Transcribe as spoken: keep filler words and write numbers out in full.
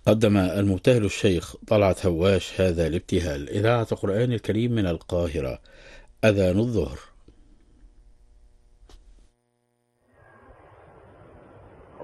قدم المبتهل الشيخ طلعت هواش هذا الابتهال. إذاعة القرآن الكريم من القاهرة. أذان الظهر.